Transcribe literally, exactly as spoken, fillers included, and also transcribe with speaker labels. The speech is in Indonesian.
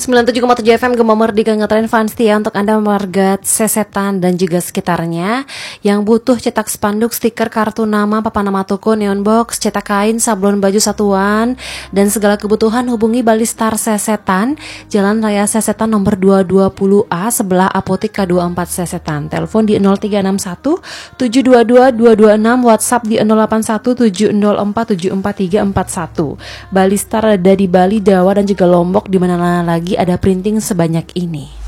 Speaker 1: sembilan puluh tujuh koma tujuh F M Gema Merdeka ngetren fans setia untuk Anda warga Sesetan dan juga sekitarnya yang butuh cetak spanduk, stiker, kartu nama, papan nama toko, neon box, cetak kain, sablon baju satuan dan segala kebutuhan hubungi Balistar Sesetan, Jalan Raya Sesetan nomor dua ratus dua puluh A sebelah Apotik K dua puluh empat Sesetan. Telepon di nol tiga enam satu tujuh dua dua dua dua enam, WhatsApp di nol delapan satu tujuh nol empat tujuh empat tiga empat satu. Balistar ada di Bali, Jawa dan juga Lombok, di mana lagi ada printing sebanyak ini.